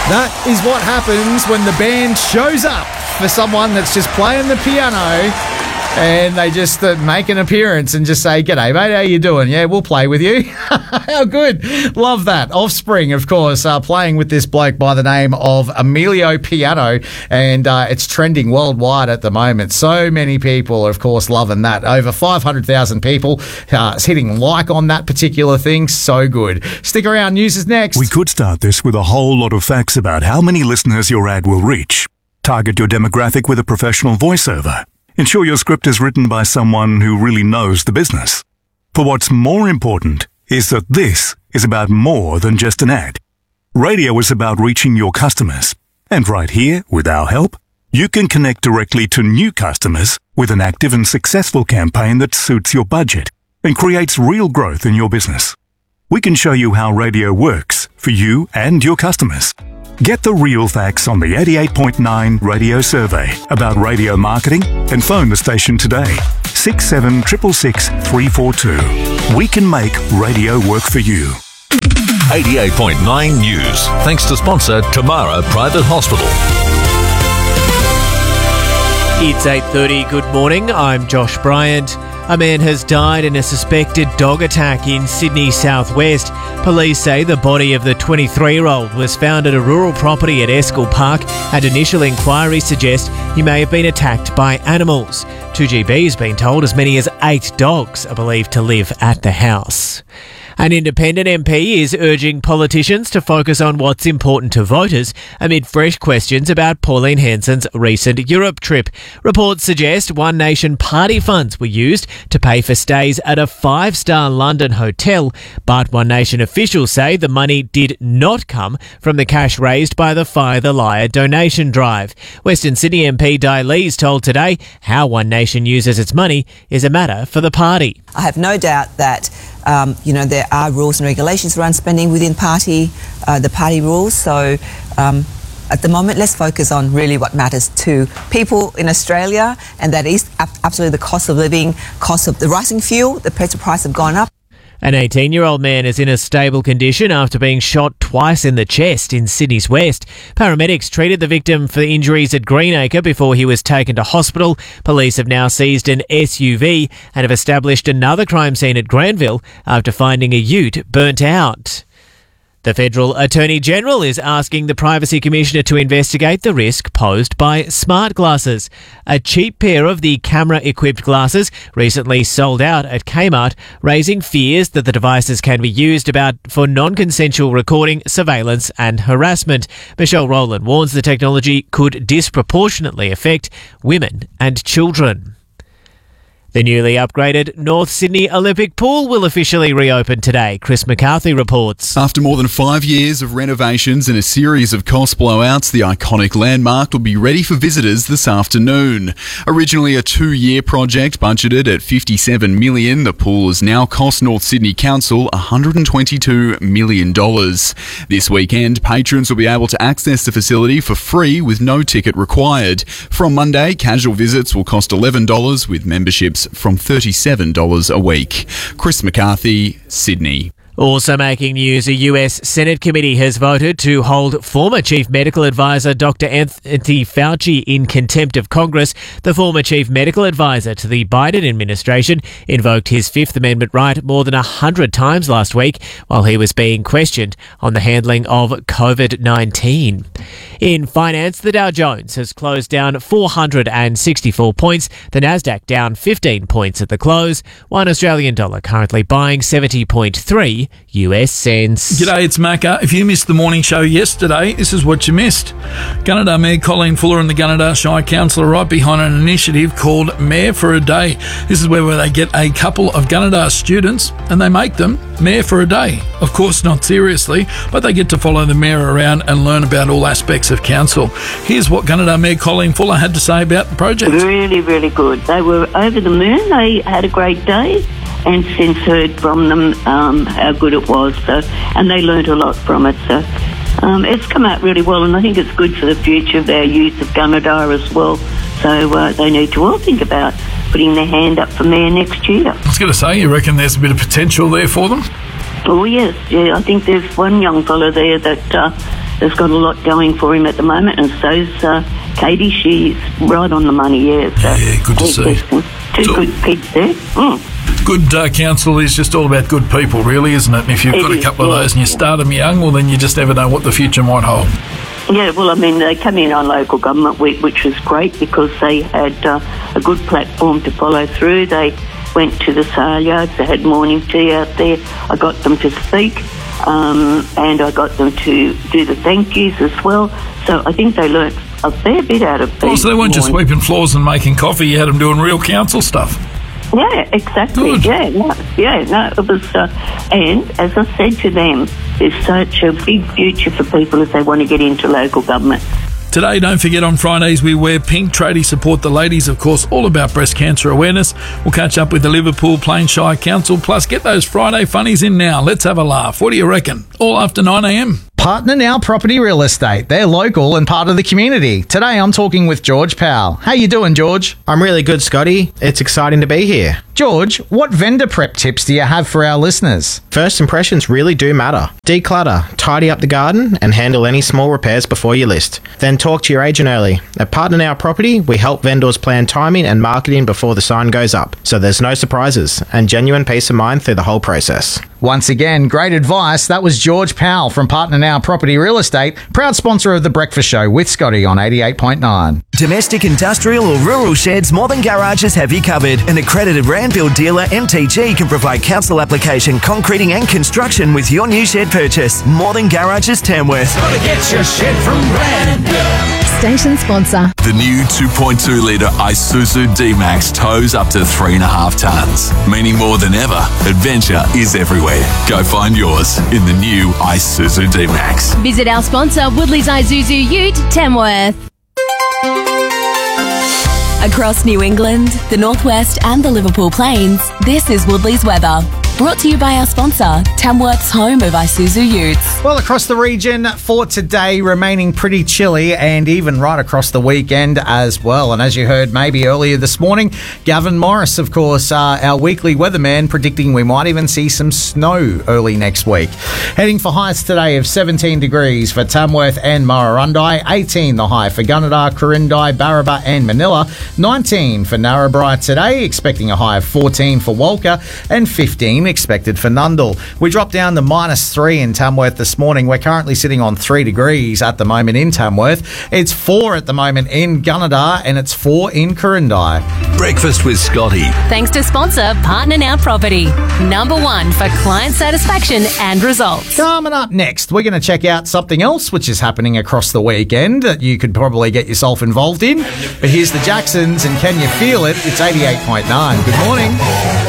That is what happens when the band shows up for someone that's just playing the piano and they just make an appearance and just say, "G'day, mate, how you doing? Yeah, we'll play with you." How good. Love that. Offspring, of course, playing with this bloke by the name of Emilio Piano, and it's trending worldwide at the moment. So many people, of course, loving that. Over 500,000 people hitting like on that particular thing. So good. Stick around. News is next. We could start this with a whole lot of facts about how many listeners your ad will reach. Target your demographic with a professional voiceover. Ensure your script is written by someone who really knows the business. For what's more important is that this is about more than just an ad. Radio is about reaching your customers. And right here, with our help, you can connect directly to new customers with an active and successful campaign that suits your budget and creates real growth in your business. We can show you how radio works for you and your customers. Get the real facts on the 88.9 radio survey about radio marketing and phone the station today. 6766 342. We can make radio work for you. 88.9 News. Thanks to sponsor Tamara Private Hospital. It's 8:30. Good morning. I'm Josh Bryant. A man has died in a suspected dog attack in Sydney southwest. Police say the body of the 23-year-old was found at a rural property at Eskill Park, and initial inquiries suggest he may have been attacked by animals. 2GB has been told as many as 8 dogs are believed to live at the house. An independent MP is urging politicians to focus on what's important to voters amid fresh questions about Pauline Hanson's recent Europe trip. Reports suggest One Nation party funds were used to pay for stays at a 5-star London hotel, but One Nation officials say the money did not come from the cash raised by the Fire the Liar donation drive. Western Sydney MP Di Lees told Today how One Nation uses its money is a matter for the party. I have no doubt that there are rules and regulations around spending within the party rules. So at the moment, let's focus on really what matters to people in Australia, and that is absolutely the cost of living, cost of the rising fuel, the petrol price have gone up. An 18-year-old man is in a stable condition after being shot twice in the chest in Sydney's west. Paramedics treated the victim for injuries at Greenacre before he was taken to hospital. Police have now seized an SUV and have established another crime scene at Granville after finding a ute burnt out. The Federal Attorney General is asking the Privacy Commissioner to investigate the risk posed by smart glasses. A cheap pair of the camera-equipped glasses recently sold out at Kmart, raising fears that the devices can be used for non-consensual recording, surveillance and harassment. Michelle Rowland warns the technology could disproportionately affect women and children. The newly upgraded North Sydney Olympic Pool will officially reopen today. Chris McCarthy reports. After more than 5 years of renovations and a series of cost blowouts, the iconic landmark will be ready for visitors this afternoon. Originally a 2-year project budgeted at $57 million, the pool has now cost North Sydney Council $122 million. This weekend, patrons will be able to access the facility for free with no ticket required. From Monday, casual visits will cost $11 with memberships from $37 a week. Chris McCarthy, Sydney. Also making news, a US Senate committee has voted to hold former Chief Medical Advisor Dr. Anthony Fauci in contempt of Congress. The former Chief Medical Advisor to the Biden administration invoked his Fifth Amendment right more than 100 times last week while he was being questioned on the handling of COVID-19. In finance, the Dow Jones has closed down 464 points, the Nasdaq down 15 points at the close, one Australian dollar currently buying 70.3 US cents. G'day, it's Macca. If you missed the morning show yesterday, this is what you missed. Gunnedah Mayor Colleen Fuller and the Gunnedah Shire Council are right behind an initiative called Mayor for a Day. This is where they get a couple of Gunnedah students and they make them Mayor for a Day. Of course, not seriously, but they get to follow the Mayor around and learn about all aspects of council. Here's what Gunnedah Mayor Colleen Fuller had to say about the project. Really, really good. They were over the moon. They had a great day and since heard from them how good it was. And they learned a lot from it. So it's come out really well, and I think it's good for the future of our youth of Gunnedah as well. So they need to all think about putting their hand up for Mayor next year. I was going to say, you reckon there's a bit of potential there for them? Oh, yes. Yeah, I think there's one young fellow there that has got a lot going for him at the moment, and so's Katie. She's right on the money, yeah. So Yeah, good to see. Two good pigs there. Good council is just all about good people, really, isn't it? And if you've got a couple of those and you start them young, well, then you just never know what the future might hold. Yeah, well, I mean, they come in on Local Government Week, which was great because they had a good platform to follow through. They went to the sale yards, they had morning tea out there. I got them to speak, and I got them to do the thank yous as well. So I think they learnt a fair bit out of Oh, so they weren't just sweeping floors and making coffee, you had them doing real council stuff. Yeah, exactly. Good. It was, and as I said to them, there's such a big future for people if they want to get into local government. Today, don't forget, on Fridays we wear pink. Tradies support the ladies, of course, all about breast cancer awareness. We'll catch up with the Liverpool Plains Shire Council. Plus, get those Friday funnies in now. Let's have a laugh. What do you reckon? All after 9am. Partner Now Property Real Estate. They're local and part of the community. Today I'm talking with George Powell. How you doing, George? I'm really good, Scotty. It's exciting to be here. George, what vendor prep tips do you have for our listeners? First impressions really do matter. Declutter, tidy up the garden, and handle any small repairs before you list. Then talk to your agent early. At Partner Now Property, we help vendors plan timing and marketing before the sign goes up, so there's no surprises and genuine peace of mind through the whole process. Once again, great advice. That was George Powell from Partner Now Property Real Estate, proud sponsor of The Breakfast Show with Scotty on 88.9. Domestic, industrial or rural sheds, Modern Garages have you covered. An accredited Randfield dealer, MTG, can provide council application, concreting and construction with your new shed purchase. Modern Garages, Tamworth. Gotta get your shed from Randfield. Station sponsor. The new 2.2 litre Isuzu D-Max tows up to 3.5 tonnes, meaning more than ever, adventure is everywhere. Go find yours in the new Isuzu D-Max. Visit our sponsor, Woodley's Isuzu Ute, Tamworth. Across New England, the Northwest and the Liverpool Plains, this is Woodley's weather. Brought to you by our sponsor, Tamworth's home of Isuzu Utes. Well, across the region for today, remaining pretty chilly and even right across the weekend as well. And as you heard maybe earlier this morning, Gavin Morris, of course, our weekly weatherman, predicting we might even see some snow early next week. Heading for highs today of 17 degrees for Tamworth and Murrurundi, 18 the high for Gunnedah, Corindi, Barraba and Manila, 19 for Narrabri today, expecting a high of 14 for Walker and 15 expected for Nundle. We dropped down to -3 in Tamworth this morning. We're currently sitting on 3 degrees at the moment in Tamworth. It's 4 at the moment in Gunnedah and it's 4 in Corindi. Breakfast with Scotty. Thanks to sponsor Partner Now Property. Number 1 for client satisfaction and results. Coming up next, we're going to check out something else which is happening across the weekend that you could probably get yourself involved in. But here's the Jacksons and Can You Feel It? It's 88.9. Good morning.